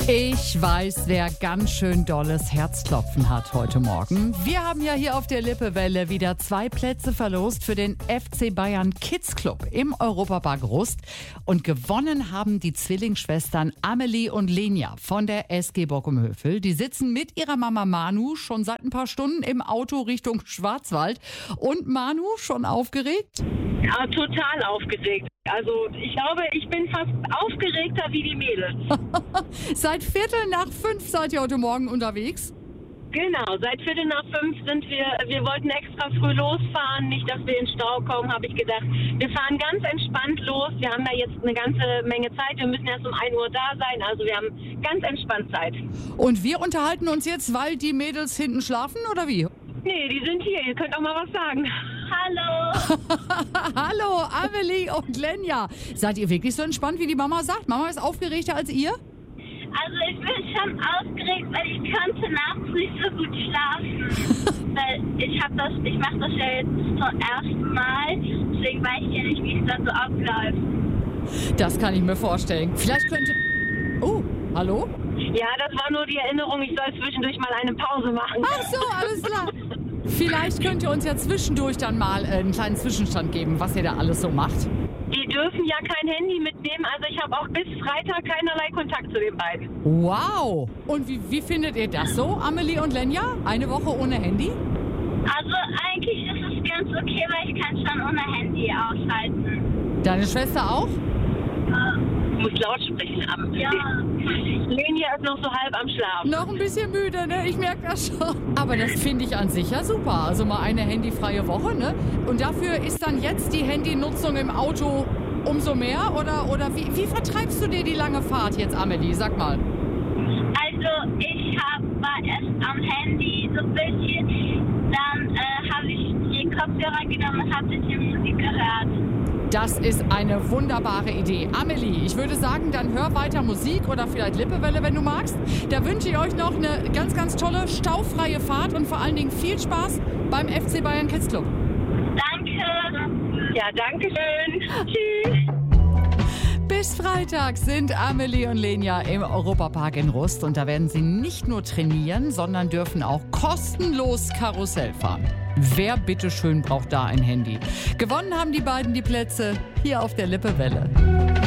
Ich weiß, wer ganz schön dolles Herzklopfen hat heute Morgen. Wir haben ja hier auf der Lippewelle wieder 2 Plätze verlost für den FC Bayern Kids Club im Europapark Rust. Und gewonnen haben die Zwillingsschwestern Amelie und Lenia von der SG Borkum-Hövel. Die sitzen mit ihrer Mama Manu schon seit ein paar Stunden im Auto Richtung Schwarzwald. Und Manu, schon aufgeregt? Ja, total aufgeregt. Also ich glaube, ich bin fast aufgeregter wie die Mädels. Seit 4:45 seid ihr heute Morgen unterwegs? Genau, seit 4:45 sind wir wollten extra früh losfahren, nicht, dass wir in Stau kommen, habe ich gedacht. Wir fahren ganz entspannt los, wir haben da jetzt eine ganze Menge Zeit, wir müssen erst um 1 Uhr da sein, also wir haben ganz entspannt Zeit. Und wir unterhalten uns jetzt, weil die Mädels hinten schlafen, oder wie? Nee, die sind hier, ihr könnt auch mal was sagen. Hallo! Hallo, Amelie und Lenia. Seid ihr wirklich so entspannt, wie die Mama sagt? Mama ist aufgeregter als ihr? Also ich bin schon aufgeregt, weil ich konnte nachts nicht so gut schlafen. Weil ich mache das ja jetzt zum ersten Mal, deswegen weiß ich ja nicht, wie es da so abläuft. Das kann ich mir vorstellen. Vielleicht könnte... Oh, hallo? Ja, das war nur die Erinnerung, ich soll zwischendurch mal eine Pause machen. Ach so, alles klar. Vielleicht könnt ihr uns ja zwischendurch dann mal einen kleinen Zwischenstand geben, was ihr da alles so macht. Die dürfen ja kein Handy mitnehmen, also ich habe auch bis Freitag keinerlei Kontakt zu den beiden. Wow. Und wie findet ihr das so, Amelie und Lenia? Eine Woche ohne Handy? Also eigentlich ist es ganz okay, weil ich kann schon ohne Handy aushalten. Deine Schwester auch? Du musst laut sprechen. Ja. Lenia ist noch so halb am Schlafen. Noch ein bisschen müde, ne? Ich merke das schon. Aber das finde ich an sich ja super. Also mal eine handyfreie Woche, ne? Und dafür ist dann jetzt die Handynutzung im Auto umso mehr? Oder wie vertreibst du dir die lange Fahrt jetzt, Amelie? Sag mal. Also ich war erst am Handy so ein bisschen, dann habe ich die Kopfhörer genommen und habe ein bisschen Musik gehört. Das ist eine wunderbare Idee. Amelie, ich würde sagen, dann hör weiter Musik oder vielleicht Lippewelle, wenn du magst. Da wünsche ich euch noch eine ganz, ganz tolle, staufreie Fahrt und vor allen Dingen viel Spaß beim FC Bayern Kids Club. Danke. Ja, danke schön. Tschüss. Bis Freitag sind Amelie und Lenia im Europapark in Rust und da werden sie nicht nur trainieren, sondern dürfen auch kostenlos Karussell fahren. Wer bitteschön braucht da ein Handy? Gewonnen haben die beiden die Plätze hier auf der Lippewelle.